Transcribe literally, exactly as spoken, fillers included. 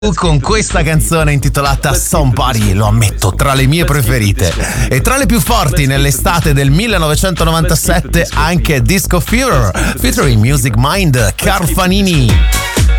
con questa canzone intitolata Somebody, lo ammetto, tra le mie preferite. E tra le più forti nell'estate del millenovecentonovantasette anche Disco Fever featuring Music Mind, Carl Fanini.